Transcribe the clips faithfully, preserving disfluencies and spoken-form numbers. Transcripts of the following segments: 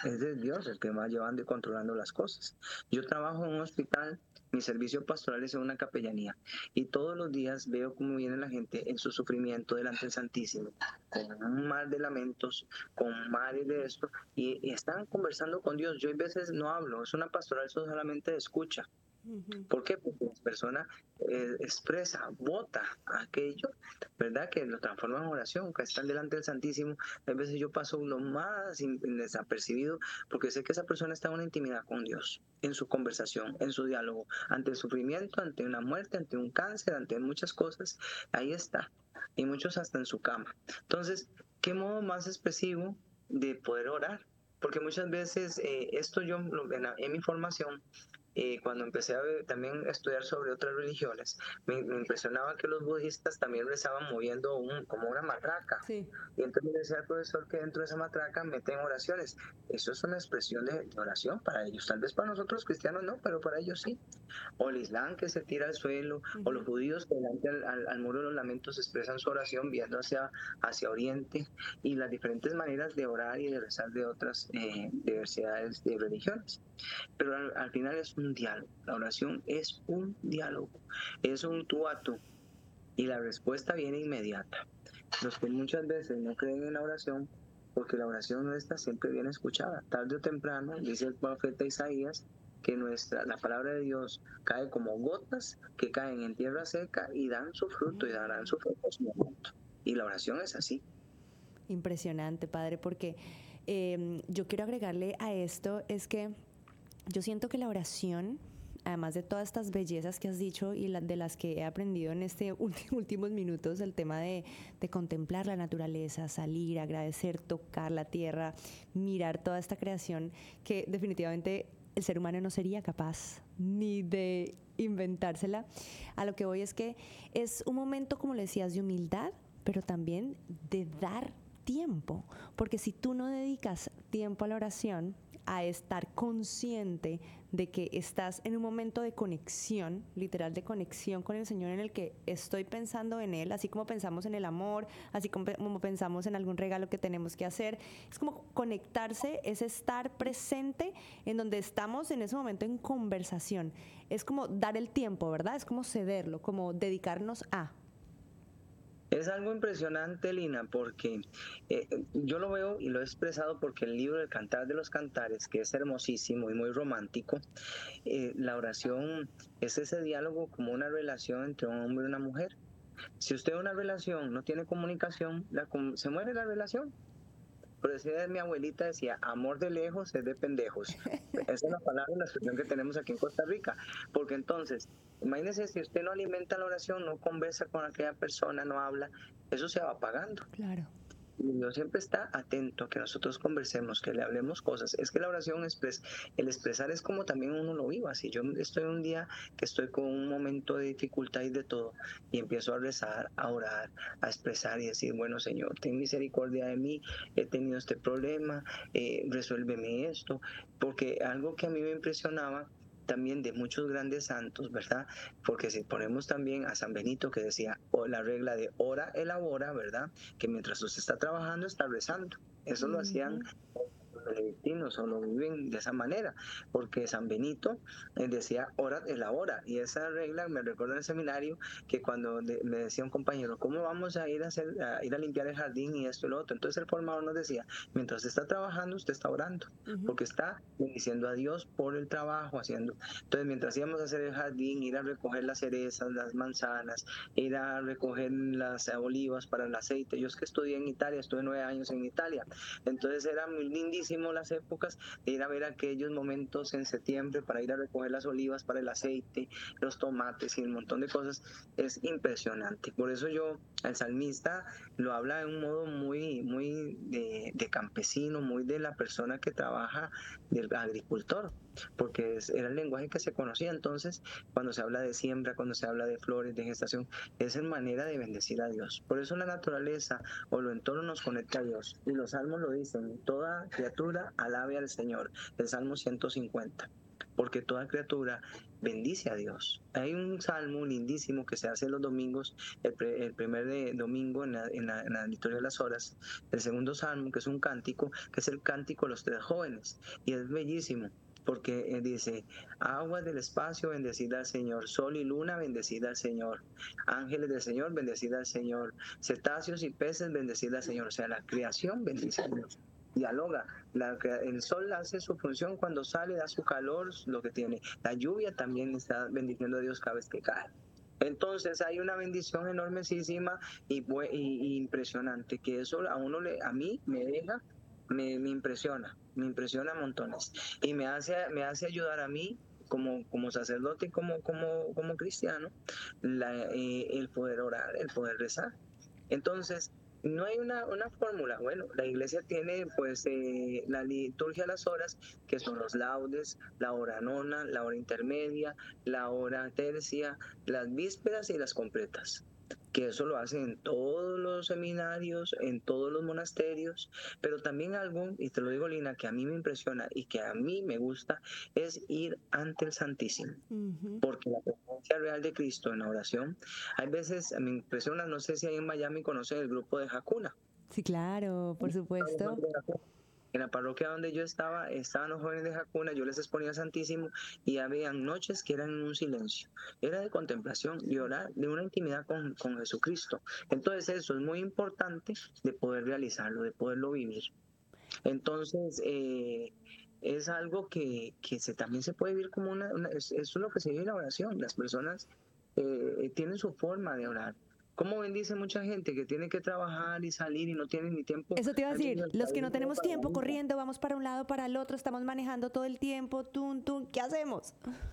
Es de Dios el que va llevando y controlando las cosas. Yo trabajo en un hospital, mi servicio pastoral es en una capellanía y todos los días veo cómo viene la gente en su sufrimiento delante del Santísimo, con un mar de lamentos, con mares de esto, y, y están conversando con Dios. Yo a veces no hablo, es una pastoral solamente de escucha. Ujú. ¿Por qué? Porque la persona eh, expresa, vota aquello, ¿verdad? Que lo transforma en oración, que están delante del Santísimo. A veces yo paso lo más in- desapercibido porque sé que esa persona está en una intimidad con Dios, en su conversación, en su diálogo, ante el sufrimiento, ante una muerte, ante un cáncer, ante muchas cosas. Ahí está. Y muchos hasta en su cama. Entonces, ¿qué modo más expresivo de poder orar? Porque muchas veces eh, esto yo lo- en, la- en mi formación eh, cuando empecé a ver- también a estudiar sobre otras religiones, me, me impresionaba que los budistas también rezaban moviendo un, como una matraca. Sí. Y entonces me decía el profesor que dentro de esa matraca meten oraciones. Eso es una expresión de, de oración para ellos. Tal vez para nosotros cristianos no, pero para ellos sí. O el Islam que se tira al suelo, o los Ujú. judíos que delante al, al, al muro de los lamentos expresan su oración viendo hacia, hacia Oriente, y las diferentes maneras de orar y de rezar de otras eh, diversidades de religiones. Pero al, al final es un diálogo. La oración es un diálogo, es un tú a tú y la respuesta viene inmediata. Los que muchas veces no creen en la oración, porque la oración nuestra siempre viene escuchada, tarde o temprano, dice el profeta Isaías, que nuestra, la palabra de Dios cae como gotas que caen en tierra seca y dan su fruto y darán su fruto a su momento. Y la oración es así. Impresionante, padre, porque eh, yo quiero agregarle a esto es que yo siento que la oración, además de todas estas bellezas que has dicho y la, de las que he aprendido en estos últimos minutos, el tema de, de contemplar la naturaleza, salir, agradecer, tocar la tierra, mirar toda esta creación que definitivamente el ser humano no sería capaz ni de inventársela. A lo que voy es que es un momento, como le decías, de humildad, pero también de dar tiempo, porque si tú no dedicas tiempo a la oración, a estar consciente de que estás en un momento de conexión, literal de conexión con el Señor, en el que estoy pensando en Él, así como pensamos en el amor, así como, como pensamos en algún regalo que tenemos que hacer. Es como conectarse, es estar presente en donde estamos en ese momento en conversación. Es como dar el tiempo, ¿verdad? Es como cederlo, como dedicarnos a. Es algo impresionante, Lina, porque eh, yo lo veo y lo he expresado porque el libro El Cantar de los Cantares, que es hermosísimo y muy romántico, eh, la oración es ese diálogo como una relación entre un hombre y una mujer. Si usted en una relación no tiene comunicación, la, se muere la relación. Por decir, mi abuelita decía, amor de lejos es de pendejos. Esa es la palabra, la expresión que tenemos aquí en Costa Rica. Porque entonces, imagínese si usted no alimenta la oración, no conversa con aquella persona, no habla, eso se va apagando. Claro. Y Dios siempre está atento a que nosotros conversemos, que le hablemos cosas. Es que la oración, expres, el expresar es como también uno lo viva. Si yo estoy un día que estoy con un momento de dificultad y de todo, y empiezo a rezar, a orar, a expresar y decir, bueno Señor, ten misericordia de mí, he tenido este problema, eh, resuélveme esto. Porque algo que a mí me impresionaba también de muchos grandes santos, ¿verdad? Porque si ponemos también a San Benito que decía, o la regla de ora, elabora, ¿verdad? Que mientras usted está trabajando, está rezando. Eso lo hacían Uh-huh. los benedictinos o lo viven de esa manera, porque San Benito eh, decía hora de la hora, y esa regla me recuerdo en el seminario que cuando de, me decía un compañero, ¿cómo vamos a ir a, hacer, a ir a limpiar el jardín y esto y lo otro? Entonces el formador nos decía, mientras está trabajando, usted está orando, Uh-huh. porque está bendiciendo a Dios por el trabajo haciendo. Entonces mientras íbamos a hacer el jardín, ir a recoger las cerezas, las manzanas, ir a recoger las olivas para el aceite. Yo es que estudié en Italia, estuve nueve años en Italia, entonces era muy lindísimo las épocas de ir a ver aquellos momentos en septiembre para ir a recoger las olivas para el aceite, los tomates y un montón de cosas. Es impresionante. Por eso yo, el salmista lo habla de un modo muy, muy de, de campesino, muy de la persona que trabaja, del agricultor, porque es, era el lenguaje que se conocía. Entonces, cuando se habla de siembra, cuando se habla de flores, de gestación, es en manera de bendecir a Dios. Por eso la naturaleza o lo entorno nos conecta a Dios. Y los salmos lo dicen, toda criatura alabe al Señor, el Salmo ciento cincuenta. porque toda criatura bendice a Dios. Hay un salmo lindísimo que se hace los domingos, el, pre, el primer de, domingo en la, en, la, en la liturgia de las horas, el segundo salmo, que es un cántico, que es el cántico de los tres jóvenes, y es bellísimo, porque dice, aguas del espacio, bendecida al Señor, sol y luna, bendecida al Señor, ángeles del Señor, bendecida al Señor, cetáceos y peces, bendecida al Señor, o sea, la creación bendice a Dios. Dialoga, la, el sol hace su función cuando sale, da su calor, lo que tiene. La lluvia también está bendiciendo a Dios cada vez que cae. Entonces hay una bendición enormísima y, y, y impresionante, que eso a uno le, a mí me deja, me, me impresiona, me impresiona montones y me hace, me hace ayudar a mí como, como sacerdote y como, como, como cristiano, la, eh, el poder orar, el poder rezar. Entonces, no hay una, una fórmula. Bueno, la iglesia tiene pues eh, la liturgia de las horas, que son los laudes, la hora nona, la hora intermedia, la hora tercia, las vísperas y las completas, que eso lo hacen en todos los seminarios, en todos los monasterios, pero también algo, y te lo digo Lina, que a mí me impresiona y que a mí me gusta, es ir ante el Santísimo, uh-huh. Porque la presencia real de Cristo en la oración, hay veces, me impresiona, no sé si ahí en Miami conocen el grupo de Hakuna. Sí, claro, por supuesto. En la parroquia donde yo estaba, estaban los jóvenes de Hakuna, yo les exponía al Santísimo y habían noches que eran en un silencio. Era de contemplación y orar, de una intimidad con, con Jesucristo. Entonces eso es muy importante de poder realizarlo, de poderlo vivir. Entonces, eh, es algo que, que se, también se puede vivir como una... una es, eso es lo que se vive en la oración. Las personas eh, tienen su forma de orar. ¿Cómo bendice mucha gente que tiene que trabajar y salir y no tiene ni tiempo? Eso te iba a decir, los que no tenemos tiempo corriendo, vamos para un lado, para el otro, estamos manejando todo el tiempo, tun, tun, ¿qué hacemos?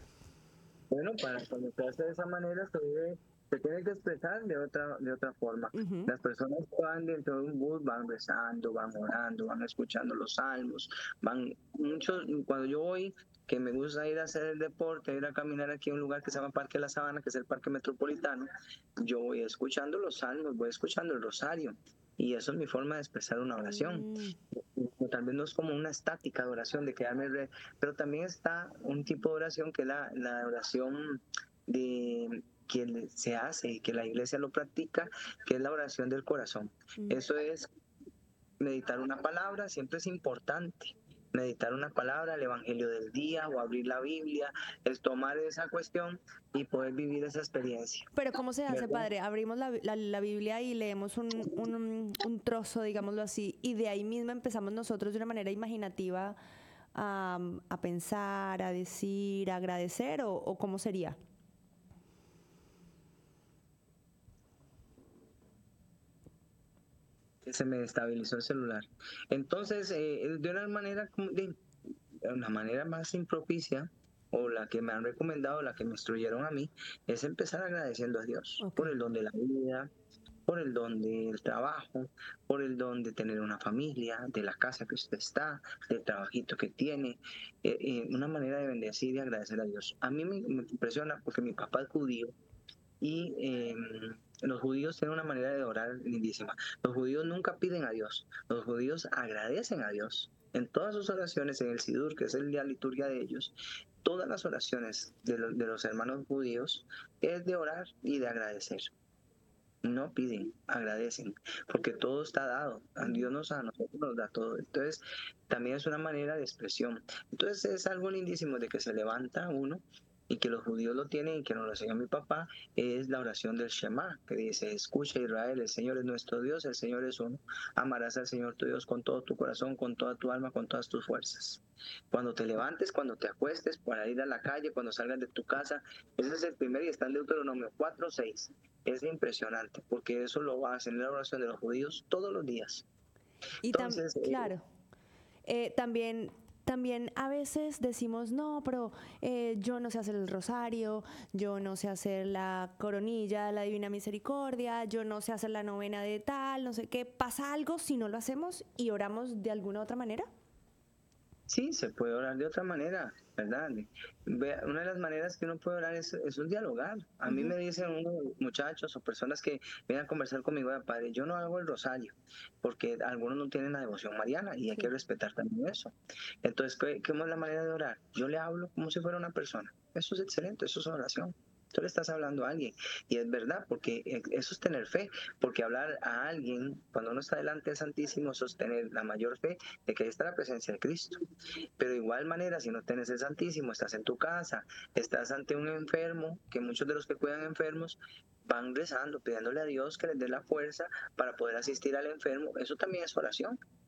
Bueno, para cuando se hace de esa manera se vive, se tiene que expresar de otra de otra forma. Uh-huh. Las personas que van dentro de un bus van rezando, van orando, van escuchando los salmos, van muchos, cuando yo voy, que me gusta ir a hacer el deporte, ir a caminar aquí a un lugar que se llama Parque La Sabana, que es el parque metropolitano, yo voy escuchando los salmos, voy escuchando el rosario, y eso es mi forma de expresar una oración. Mm. Tal vez no es como una estática de oración, de quedarme re... pero también está un tipo de oración que es la, la oración de que se hace y que la iglesia lo practica, que es la oración del corazón. Mm. Eso es meditar una palabra, siempre es importante meditar una palabra, el evangelio del día o abrir la Biblia, es tomar esa cuestión y poder vivir esa experiencia. Pero ¿cómo se hace, ¿verdad? Padre? Abrimos la, la, la Biblia y leemos un, un, un trozo, digámoslo así, y de ahí mismo empezamos nosotros de una manera imaginativa a, a pensar, a decir, a agradecer, o, o ¿cómo sería? Se me estabilizó el celular. Entonces, eh, de una manera, de una manera más impropicia, o la que me han recomendado, la que me instruyeron a mí, es empezar agradeciendo a Dios, okay, por el don de la vida, por el don del trabajo, por el don de tener una familia, de la casa que usted está, del trabajito que tiene, eh, eh, una manera de bendecir y agradecer a Dios. A mí me, me impresiona porque mi papá es judío y eh, los judíos tienen una manera de orar lindísima. Los judíos nunca piden a Dios, los judíos agradecen a Dios. En todas sus oraciones, en el Sidur, que es la liturgia de ellos, todas las oraciones de, lo, de los hermanos judíos es de orar y de agradecer. No piden, agradecen, porque todo está dado. A Dios nos, a nosotros nos da todo. Entonces, también es una manera de expresión. Entonces, es algo lindísimo de que se levanta uno, y que los judíos lo tienen y que nos lo enseñó mi papá, es la oración del Shema, que dice: escucha Israel, el Señor es nuestro Dios, el Señor es uno. Amarás al Señor tu Dios con todo tu corazón, con toda tu alma, con todas tus fuerzas. Cuando te levantes, cuando te acuestes, para ir a la calle, cuando salgas de tu casa, ese es el primer, y está en Deuteronomio cuatro seis. Es impresionante, porque eso lo va a hacer en la oración de los judíos todos los días. Y Entonces, tam- claro, eh, eh, también... También a veces decimos, no, pero eh, yo no sé hacer el rosario, yo no sé hacer la coronilla, la Divina Misericordia, yo no sé hacer la novena de tal, no sé qué. ¿Pasa algo si no lo hacemos y oramos de alguna otra manera? Sí, se puede orar de otra manera, ¿verdad? Ve- Una de las maneras que uno puede orar es, es un dialogar. A mí Ujú. me dicen unos muchachos o personas que vienen a conversar conmigo, "Vea, padre, yo no hago el rosario, porque algunos no tienen la devoción mariana y hay que Sí. respetar también eso. Entonces, ¿qué, ¿cómo es la manera de orar? Yo le hablo como si fuera una persona. Eso es excelente, eso es oración. Tú le estás hablando a alguien. Y es verdad, porque eh, eso es tener fe, porque hablar a alguien, cuando uno está delante del Santísimo, eso es tener la mayor fe de que ahí está la presencia de Cristo. Pero de igual manera, si no tienes el Santísimo, estás en tu casa, estás ante un enfermo, que muchos de los que cuidan enfermos van rezando, pidiéndole a Dios que les dé la fuerza para poder asistir al enfermo, eso también es oración.